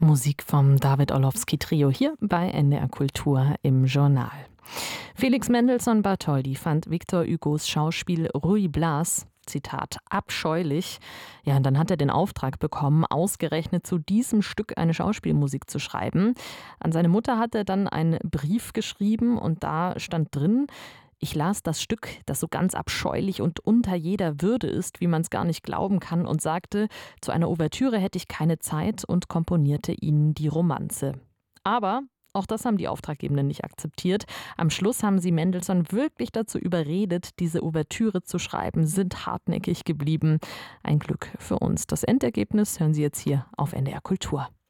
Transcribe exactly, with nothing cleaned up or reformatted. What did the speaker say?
Musik vom David Orlowski Trio hier bei N D R Kultur im Journal. Felix Mendelssohn Bartholdy fand Victor Hugos Schauspiel Ruy Blas, Zitat, abscheulich. Ja, und dann hat er den Auftrag bekommen, ausgerechnet zu diesem Stück eine Schauspielmusik zu schreiben. An seine Mutter hat er dann einen Brief geschrieben und da stand drin: Ich las das Stück, das so ganz abscheulich und unter jeder Würde ist, wie man es gar nicht glauben kann, und sagte, zu einer Ouvertüre hätte ich keine Zeit und komponierte ihnen die Romanze. Aber auch das haben die Auftraggebenden nicht akzeptiert. Am Schluss haben sie Mendelssohn wirklich dazu überredet, diese Ouvertüre zu schreiben, sind hartnäckig geblieben. Ein Glück für uns. Das Endergebnis hören Sie jetzt hier auf N D R Kultur.